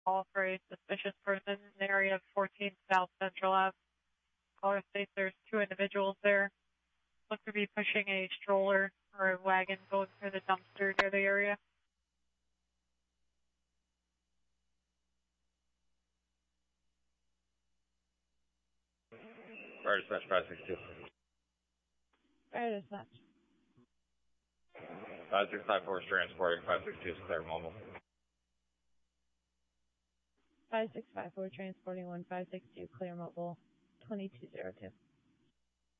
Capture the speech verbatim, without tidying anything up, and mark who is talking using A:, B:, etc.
A: Call for a suspicious person in the area of fourteen South Central Ave. Caller states there's two individuals there. Look to be pushing a stroller or a wagon going through the dumpster near the area.
B: Fire dispatch five six two.
C: Fire dispatch.
B: five six five four is transporting, five six two is clear mobile.
C: five six five four transporting one five six two clear mobile twenty two zero two.